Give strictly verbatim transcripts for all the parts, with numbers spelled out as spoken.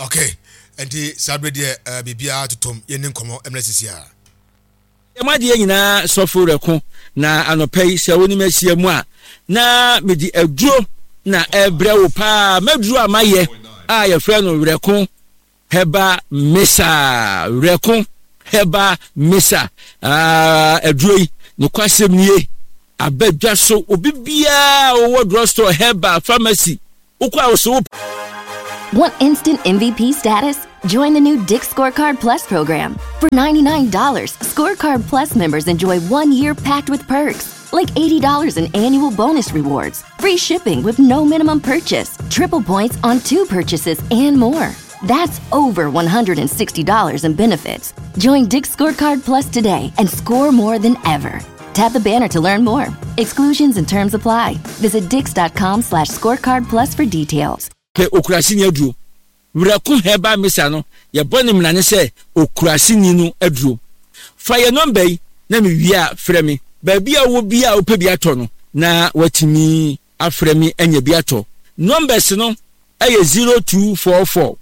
Okay, and the Saturday uh Bibia to Tom Yenin Komo Emressia. Yamadi nyina sofo reko na anopei se woni mesia mu a na medi aduro na ebre wo pa maduro amaye a ye frɛ no reko heba mesa reko heba mesa ah aduro yi ne kwasem nie abadwa so obi bia wo drugstore heba pharmacy ukwa so. Want instant M V P status? Join the new Dick's Scorecard Plus program. For ninety-nine dollars, Scorecard Plus members enjoy one year packed with perks, like eighty dollars in annual bonus rewards, free shipping with no minimum purchase, triple points on two purchases, and more. That's over one hundred sixty dollars in benefits. Join Dick's Scorecard Plus today and score more than ever. Tap the banner to learn more. Exclusions and terms apply. Visit dix.com slash scorecard plus for details. Ke okurasini aduro wuraku heba mesa no ye bone mnane se okurasini no aduro fa ye number yi na me wia frɛ me ba bia wo bia opa bia to no na watimi afrɛ me anya bia to numbers no aye zero two four four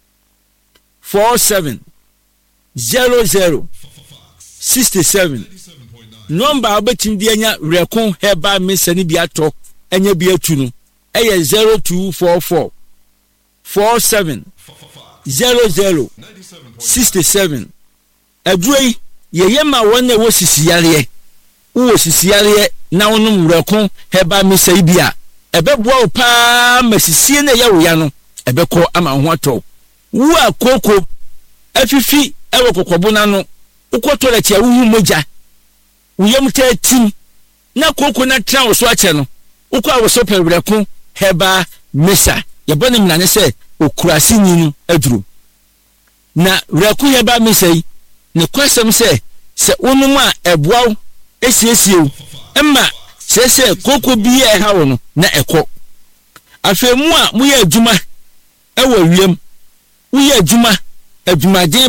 four seven zero zero six seven number obetim di anya wuraku heba mesa ni bia to anya bia tu no aye zero two four four four seven zero zero six seven. Adroi ye yema wonne wo sisiyare wo sisiyare na wonum reko heba misai bia ebeboa wo pa masisie na ye wo ya no ebekọ ama ho ato wo akoko afifi ewo kokobo na no ukoto le tia wo hu moja wo yem tatim na koko na tra wo so ache no ukọ wo so pereko heba misa yebone mnane se okurasini nu aduro na reku heba misai ne kwasem se se onum a eboaw esiesie emma se se koko bi e ha wo no na ekọ afemu a mu ye adwuma ewo wiem wo ye adwuma adwumaden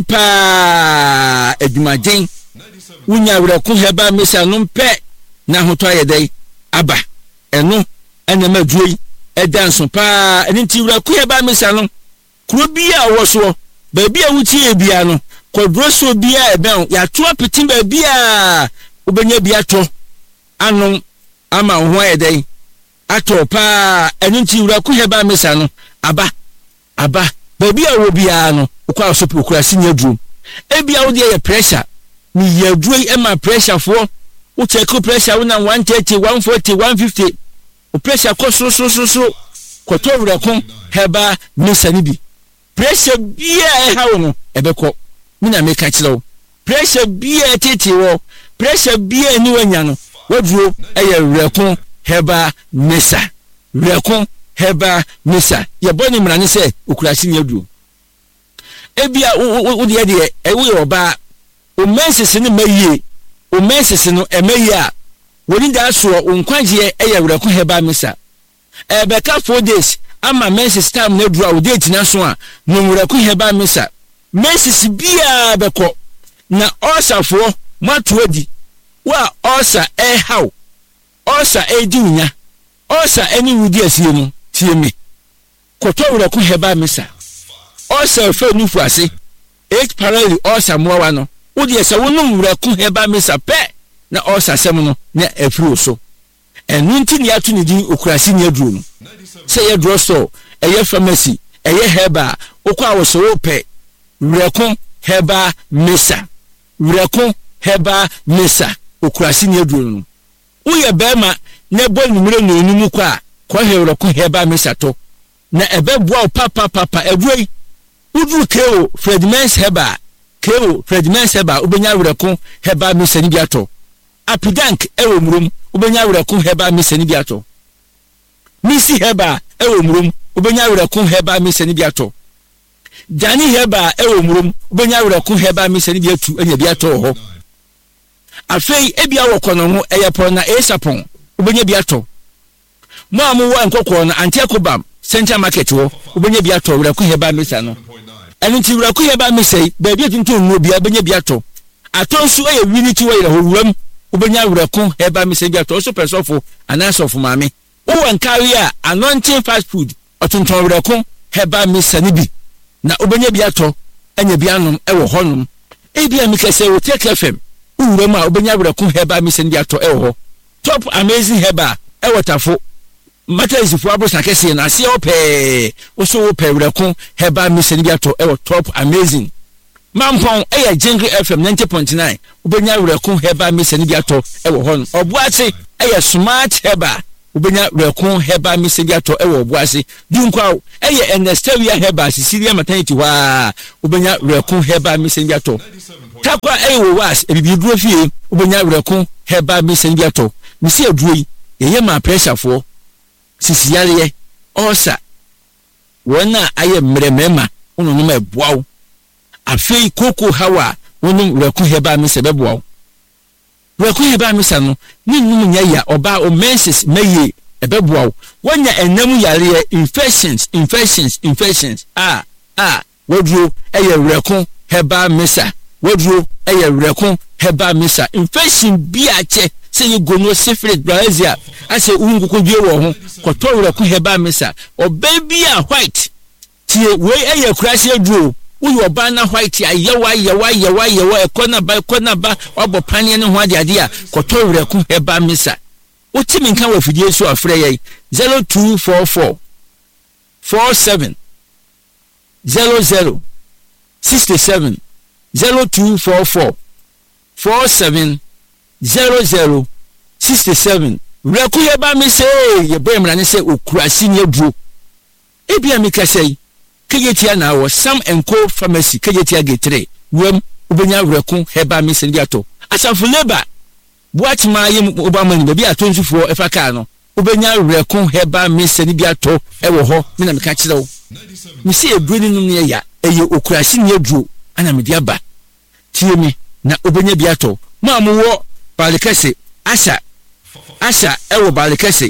pa adwumaden wunya reku heba misai no mpe na hoto ayedai aba eno ena maduro edanso pa enti wuraku heba mesa no kuro bia wo so ba bia wuti e bia no kodro so bia e ben ya to apitin ba bia obenya bia to anon ama ho edai ato pa enti wuraku heba mesa no aba aba ba bia wo bia no ukwa so pokura sinya drum e bia wo de ye pressure ni ye duro e ma pressure fo wo check pressure wo na one thirty one forty one fifty o pressure ko so so so so ko to wuraku heba mesa ni bi pressure bia e ha no ebekọ mina meka kire pressure bia tete wo pressure bia ni wanya no waduro eye wuraku heba mesa wuraku heba mesa ye boni mrane se okurasi ni aduro ebia wo de de e wo oba o mensese ni maye o mensese no emaye a woni da so onkwaje eye wuraku heba mesa e beka four days ama menses time na dura o date na so a no wuraku heba mesa menses bia beko na osafo matuadi wa osa e haw osa e diunya osa eni wudi asie no tie me koto wuraku heba mesa osa fe nufu ase eight parallel osa mowa no wodi ese wonum wuraku heba mesa pe na osa sem no na afiro so enu nti ne atu ne din okurasi ne aduro no se ye drugstore eye pharmacy eye heba okwa woso wo pe wuraku heba mesa wuraku heba mesa okurasi ne aduro no uye bema ne bo numere no onum kwa kwa wuraku heba mesa to na ebeboa papa papa aduro udru keo Fredmans heba keo Fredmans heba obenya wuraku heba mesa ni biato apidank ewo murum obenya wuraku heba mesa ni biato misi heba ewo murum obenya wuraku heba mesa ni biato jani heba ewo murum obenya wuraku heba mesa ni biatu anya biato ho afei ebia wokono ho eyepon na esapon obenya biato mo amu wa nkokoro na antiekobam Central Market wo obenya biato wuraku heba mesa no enu ti wuraku heba mesa ba bia tinto no bia obenya biato atonsu eye winiti wo yire ho wuram obenya wuraku heba mesa biato so pesofo anasofo maame wo wankari a anointing fast food otonton wuraku heba mesa ni bi na obenya bi ato anya bi anom e wo honum e bia mi kese wo take F M uwura mu a obenya wereko heba mi sen bi ato e wo top amazing heba e wotafo mata isifu abrosa kese na se ope oso wo pe wereko heba mi sen bi ato e wo top amazing mampon e ya Jingle F M ninety point nine obenya wereko heba mi sen bi ato e wo hon obuase e ya smart heba obenya wereko heba mi sen bi ato e wo obuase dinkwa e ya Ernestawia heba Sicilia maternity wa obenya wereko heba mi sen bi ato takwa e wo was e bibi duro fie obenya wereko heba mi sen bi ato mi se aduro yi ye ma pressure fo sisiale osa wona aye mremema ono no ma boawo afei koko hawa wono wereko heba mi se beboawo wereko heba mi sa no ni num nya ya oba o menses meye ebeboawo wonya enam yare infections infections infections ah ah woduro eye wereko heba misa woduro eye wereko heba misa infection bi ache se you go no syphilis brazia ase ungu ko die wo ho koto wereko heba misa o baby a white tie we eye kurase aduro uyo oba na white ayewa ayewa ayewa ayewa ekona ba ekona ba obo panie ne ho ade ade a koto wereko heba misa otimi nkan wa fidie so afre ye zero two four four four seven zero zero six seven zero two four four four seven zero zero six seven wereko heba misa ye boy mrane se okurasi ne aduro ebia mi kasei kejetia na wo Sam Enko Pharmacy kejetia getre wem obenya wereko heba mi sen diato asafu labor boatma yim obama ni bia tonsufuo efa ka no obenya wereko heba mi sen diato e wo ho me na me ka kire wo mi se ebreni num ne ya eye okurasi ne aduro ana me dia ba tie mi na obenya biato ma mo wo balikese asha asha e wo balikese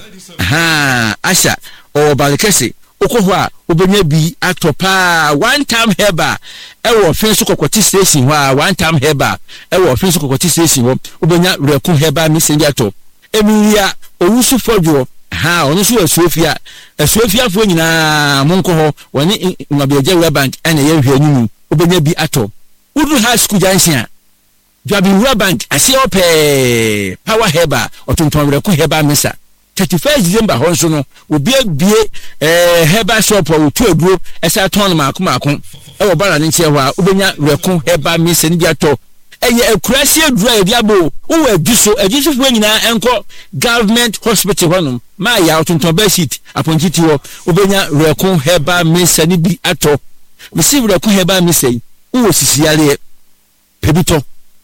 ha asha o balikese okohwa obenya bi atopa one time heba e wo finso kokoti station wa one time heba e wo finso kokoti station wo obenya wereko heba mi sen ato emiria owusu fojo ha onu so asuofia asuofia fo nyina monko ho woni ngabeje wa bank ene ye hwe nyumu obenya bi ato udu high school junction Jabi Wura Bank ase ope power heba otonton wereko heba misa thirty-first December honso no obi abie eh heba shop o tu aduro esa ton maako maako e wo bara ne nche ho obenya wereko heba misa ni biato eye akurasi aduro e biabo wo aduso aduso fo nyina enko government hospital honum ma ya otonton ba sheet apontiti wo obenya wereko heba misa ni bi ato misi wereko heba misa yi wo sisiale pebito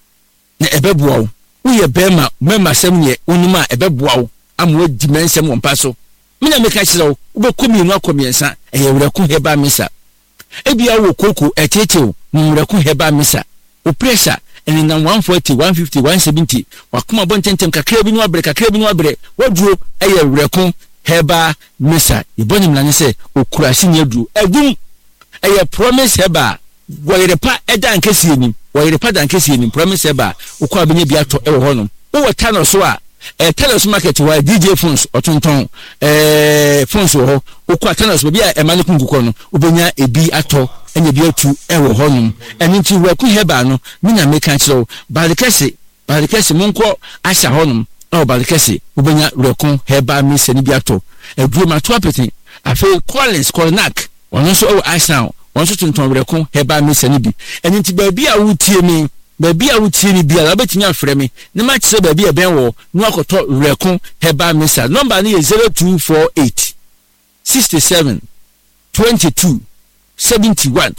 na ebeboa wo ye bema mema semye onuma ebeboa amwo dimensem won so mina meka kire wo bekomi nu akomiensa eye wereko heba misa ebia wo koko etetew nu wereko heba misa o pressure eni na one forty one fifty one seventy wakoma bontentem kakra bi nu abre kakra bi nu abre woduro eye wereko heba misa iboni mlane se okurasi nyadu egum eye promise heba woyerepa eda nkesi enim woyerepa da nkesi enim promise heba ukwa benye biato e wo honom wo tano so a eh Telos market wa D J phones otonton eh phones wo ho ukwa Telos bi a emane kunguko no obenya ebi ato enya bi atu e wo honum eni nti wereko heba no mina meka kire balikese balikese monko asha honum o balikese obenya wereko heba mi seni bi ato eduro mato apeti afi Collins Cornac wono so o asha won so tonton wereko heba mi seni bi eni nti ba bi a wutie mi baby a wutie ni bia la betimi afre me ne ma kire baby e ben wo nu akoto wereko heba misa number ni zero two four eight six seven two two seven one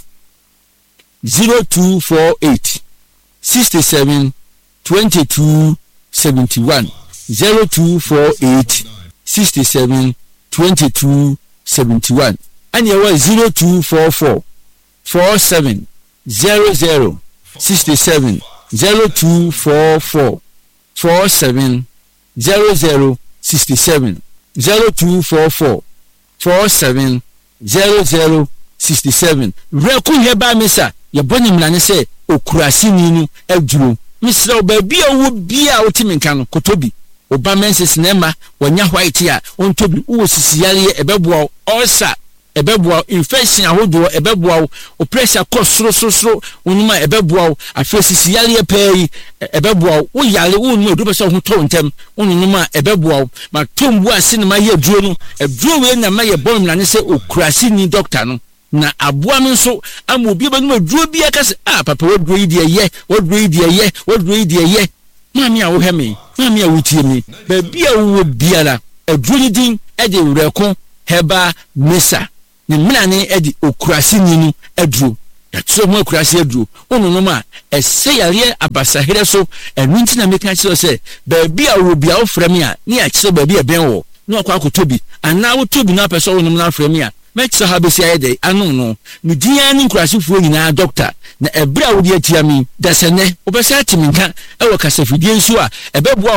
zero two four eight six seven two two seven one zero two four eight six seven two two seven one and you was zero two four four four seven zero zero six seven zero two four four four seven zero zero six seven zero two four four four seven zero zero six seven wereko heba misa ye boni mlane se okurasi ninu aduro misra obabi awo bia otimi nka no kotobi oba menses nema wanya white a ontobi wo sisiyale ebeboa osa ebeboa infection ahodo ebeboa o pressure kɔ soro soro soro onuma ebeboa afesisi yale pɛyi ebeboa wo yale wo nu edu pɛsɛ ho tɔ ntem onuma ebeboa ma tombu ase ne ma yɛ duro no eduro we na ma yɛ bɔn na ne sɛ okurasi ni doctor no na aboa me nso ama obi ba no duro bi aka sɛ ah papa wo duro yi de yɛ wo duro yi de yɛ wo duro yi de yɛ mami a wo hemi mami a wo tie mi ba bia wo biara eduro ni din e de wreko heba mesa ne mnane e de okurasi ni no eduro ya tso mo okurasi eduro onu no ma ese yare abasahere so enu nti na meka kire se ba bia wo bia wo frɛ me a ne ya kire ba bia ben wo no akwa akotobi ana wo tobi na pɛsɛ wo no na frɛ me a mekisa ha besi ayede anu no ni dia ni nkurasifuo nyina doctor na ebra wo dia tia mi dasene obesa atiminka e wo kasafidie nso a ebeboa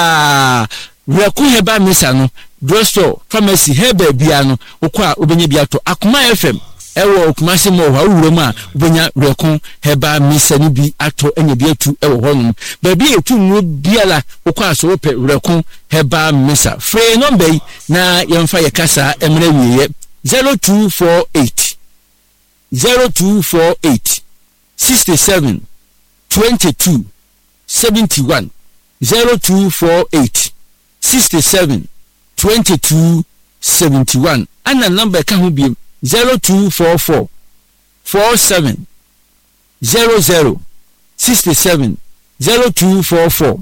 opa wreku heba mesa no drugstore pharmacy heba bia no okwa obenya bia to akoma fm e wo okuma se mo wa wuro mu a obenya wreku heba mesa ni bi ato enya bi atu e wo honum ba bi etu no biala okwa so wo pe wreku heba mesa free number na yemfa ye kasa emre wiye zero two four eight zero two four eight sixty-seven twenty-two seventy-one zero two four eight sixty-seven twenty-two seventy-one and the number can be zero two four four four seven zero zero sixty-seven zero two four four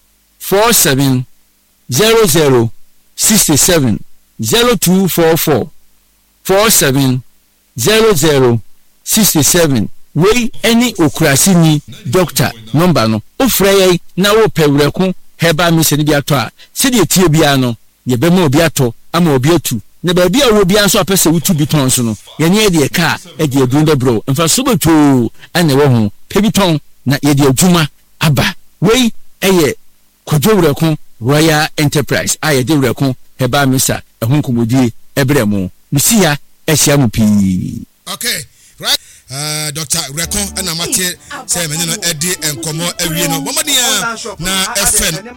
four seven zero zero sixty-seven zero two four four four seven zero zero sixty-seven wey any okurasi ni doctor number no ofrey na wo pewreku heba mi se ni biato a se de tie bia no ye be ma obi ato ama obi atu na ba bia wo bia so apese wutu biton so no ye ne de ka e de adunda bro mfa so beto ane wo ho pebiton na ye de adwuma aba wey eye kodwreku Royal Enterprise aye de wreku heba mi sa ehun komodie ebremu misia ehia pi. Okay, right. Uh, Doctor Reko and Amate say me no edi enkomo awie no mama dia na F N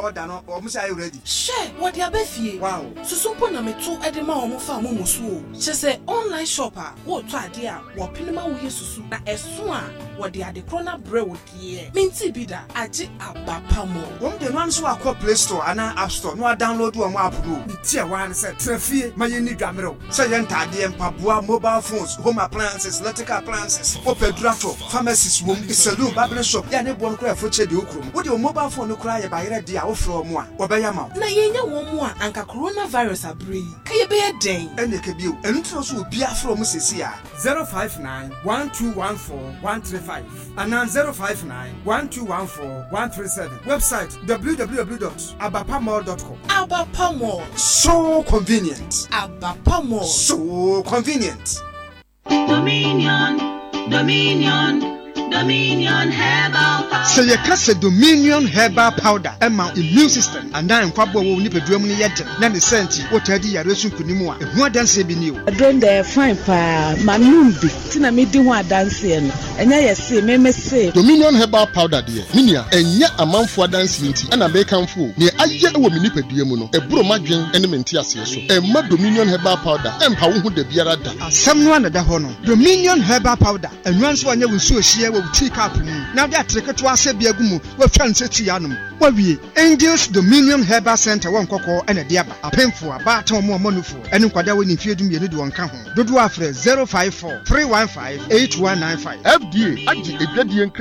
share what dia be fie wow susumpo na meto edi ma omo fa mo musu che say online shopper wo to ade a wo pinima wo yesusu na eso a wo de ade krona bre wo die minti bida age abapamo won de no so akọ Play Store ana App Store no download wo app no tie wan say trafie ma yeni dwamero say yentade empaboa mobile phones home appliances electrical appliances opedrafo pharmacies wom saloon barber shop ya ne bon kra foche de okrum wo de mobile phone no kra ya bayere de a wo fro mo a obeya ma na yenya wo mo a anka coronavirus abrei ka ye be den ene ke bio entro so obi afro mo sesi a zero five nine one two one four one three five and zero five nine one two one four one three seven website w w w dot abapamall dot com. Abapamall, so convenient. Abapamall, so convenient. Dominion, Dominion, Dominion Herbal Powder. Say you can say Dominion Herbal Powder. Emma immune system and now in Kwabo will nip a drum in yet. Nanny senti what I did a resume kunimua. If one dance be new. I don't dare find pa Manumbi. Tina me do one dancing. And I say, me me say Dominion Herbal Powder, dear. Minia, and yet a month for dancing tea and a bacon fool. Near I yet a woman nip a diamono, a bromagin and a mentias. A mud Dominion Herbal Powder, and how would the beer at someone at the honor. Dominion Herbal Powder, and once one you will so share with tea cup. Now that trick to us a biagumu, what fancy tianum. What we Angels Dominion Herbal Center, one cocoa and a diaba, a painful, a baton more monuful, and Quada winning fear to me a one come home. Do do after zero five four three one five eight one nine five. F D A, I did a